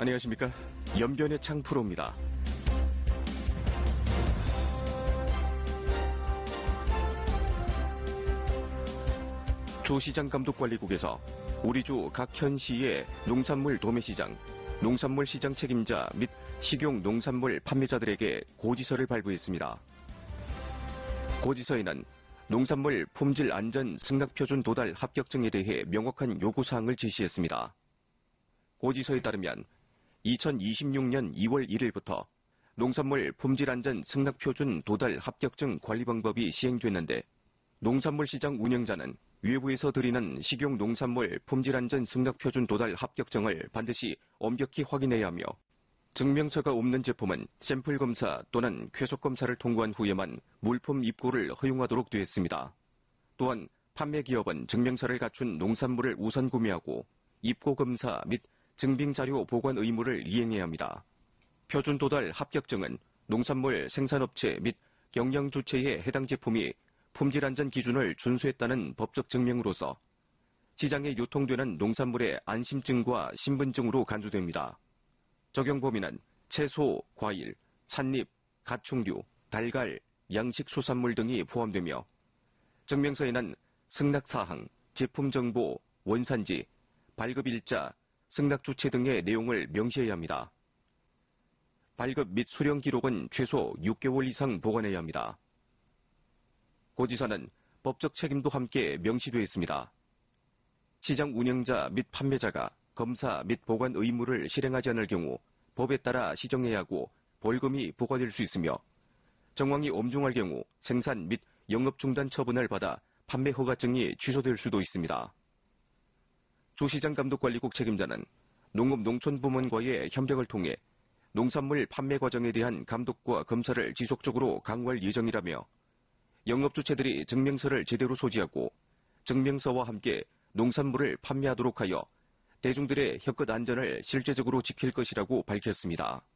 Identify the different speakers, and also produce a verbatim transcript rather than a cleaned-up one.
Speaker 1: 안녕하십니까. 연변의 창 프로입니다. 조시장 감독관리국에서 우리 주 각 현시의 농산물 도매시장, 농산물 시장 책임자 및 식용 농산물 판매자들에게 고지서를 발부했습니다. 고지서에는 농산물 품질 안전 승낙표준 도달 합격증에 대해 명확한 요구사항을 제시했습니다. 고지서에 따르면 이천이십육 년 이월 일일부터 농산물 품질 안전 승낙표준 도달 합격증 관리 방법이 시행됐는데, 농산물 시장 운영자는 외부에서 드리는 식용 농산물 품질 안전 승낙표준 도달 합격증을 반드시 엄격히 확인해야 하며, 증명서가 없는 제품은 샘플 검사 또는 쾌속 검사를 통과한 후에만 물품 입고를 허용하도록 되어 있습니다. 또한 판매 기업은 증명서를 갖춘 농산물을 우선 구매하고 입고 검사 및 증빙 자료 보관 의무를 이행해야 합니다. 표준 도달 합격증은 농산물 생산업체 및 경영주체의 해당 제품이 품질 안전 기준을 준수했다는 법적 증명으로서 시장에 유통되는 농산물의 안심증과 신분증으로 간주됩니다. 적용 범위는 채소, 과일, 찻잎, 가축류, 달걀, 양식 수산물 등이 포함되며, 증명서에는 승낙사항, 제품 정보, 원산지, 발급일자, 승낙주체 등의 내용을 명시해야 합니다. 발급 및 수령 기록은 최소 육 개월 이상 보관해야 합니다. 고지서는 법적 책임도 함께 명시되어 있습니다. 시장 운영자 및 판매자가 검사 및 보관 의무를 실행하지 않을 경우 법에 따라 시정해야 하고 벌금이 부과될 수 있으며, 정황이 엄중할 경우 생산 및 영업 중단 처분을 받아 판매 허가증이 취소될 수도 있습니다. 조시장 감독관리국 책임자는 농업농촌부문과의 협력을 통해 농산물 판매 과정에 대한 감독과 검사를 지속적으로 강화할 예정이라며, 영업주체들이 증명서를 제대로 소지하고 증명서와 함께 농산물을 판매하도록 하여 대중들의 혀끝 안전을 실제적으로 지킬 것이라고 밝혔습니다.